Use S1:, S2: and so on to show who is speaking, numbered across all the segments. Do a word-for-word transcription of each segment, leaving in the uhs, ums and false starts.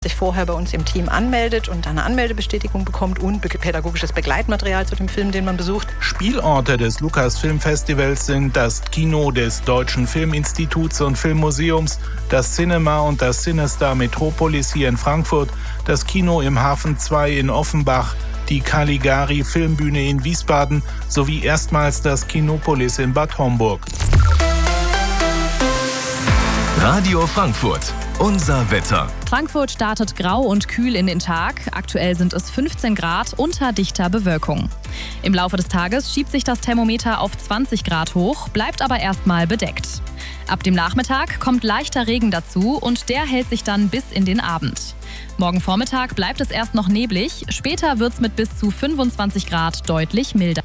S1: sich vorher bei uns im Team anmeldet und eine Anmeldebestätigung bekommt und pädagogisches Begleitmaterial zu dem Film, den man besucht.
S2: Spielorte des Lukas Filmfestivals sind das Kino des Deutschen Filminstituts und Filmmuseums, das Cinema und das Cinestar Metropolis hier in Frankfurt, das Kino im Hafen zwei in Offenbach, die Caligari Filmbühne in Wiesbaden sowie erstmals das Kinopolis in Bad Homburg.
S3: Radio Frankfurt. Unser Wetter.
S4: Frankfurt startet grau und kühl in den Tag. Aktuell sind es fünfzehn Grad unter dichter Bewölkung. Im Laufe des Tages schiebt sich das Thermometer auf zwanzig Grad hoch, bleibt aber erstmal bedeckt. Ab dem Nachmittag kommt leichter Regen dazu und der hält sich dann bis in den Abend. Morgen Vormittag bleibt es erst noch neblig, später wird es mit bis zu fünfundzwanzig Grad deutlich milder.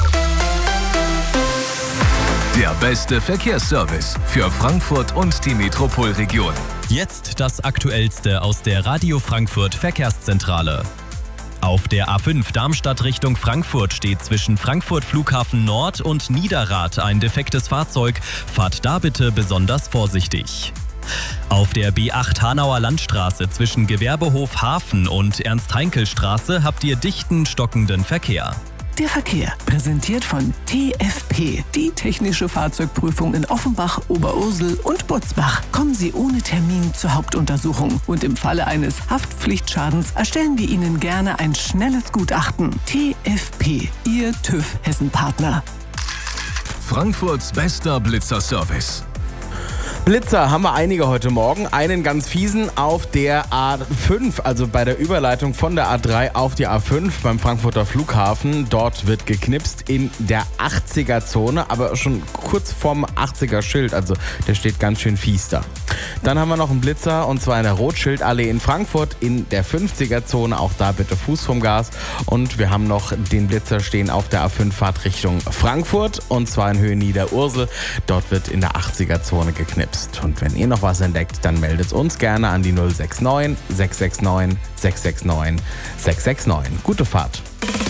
S3: Der beste Verkehrsservice für Frankfurt und die Metropolregion.
S5: Jetzt das Aktuellste aus der Radio Frankfurt Verkehrszentrale. Auf der A fünf Darmstadt Richtung Frankfurt steht zwischen Frankfurt Flughafen Nord und Niederrad ein defektes Fahrzeug. Fahrt da bitte besonders vorsichtig. Auf der B acht Hanauer Landstraße zwischen Gewerbehof Hafen und Ernst-Heinkel-Straße habt ihr dichten, stockenden Verkehr.
S6: Der Verkehr, präsentiert von T F P, die technische Fahrzeugprüfung in Offenbach, Oberursel und Butzbach. Kommen Sie ohne Termin zur Hauptuntersuchung und im Falle eines Haftpflichtschadens erstellen wir Ihnen gerne ein schnelles Gutachten. T F P, Ihr TÜV Hessen-Partner.
S3: Frankfurts bester Blitzer-Service.
S7: Blitzer haben wir einige heute Morgen. Einen ganz fiesen auf der A fünf, also bei der Überleitung von der A drei auf die A fünf beim Frankfurter Flughafen. Dort wird geknipst in der achtziger-Zone, aber schon kurz vorm achtziger-Schild, also der steht ganz schön fies da. Dann haben wir noch einen Blitzer und zwar in der Rothschildallee in Frankfurt in der fünfziger-Zone. Auch da bitte Fuß vom Gas. Und wir haben noch den Blitzer stehen auf der A fünf Fahrt Richtung Frankfurt und zwar in Höhe Niederursel. Dort wird in der achtziger-Zone geknipst. Und wenn ihr noch was entdeckt, dann meldet uns gerne an die null sechs neun, sechs sechs neun, sechs sechs neun, sechs sechs neun. Gute Fahrt.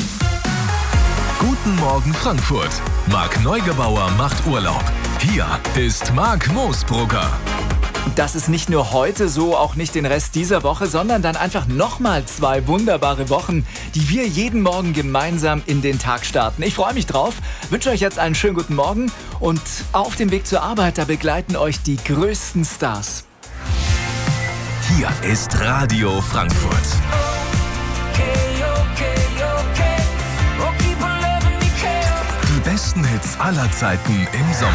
S3: Guten Morgen Frankfurt. Marc Neugebauer macht Urlaub. Hier ist Marc Moosbrugger.
S8: Das ist nicht nur heute so, auch nicht den Rest dieser Woche, sondern dann einfach nochmal zwei wunderbare Wochen, die wir jeden Morgen gemeinsam in den Tag starten. Ich freue mich drauf, wünsche euch jetzt einen schönen guten Morgen und auf dem Weg zur Arbeit, da begleiten euch die größten Stars.
S3: Hier ist Radio Frankfurt. Die besten Hits aller Zeiten im Sommer.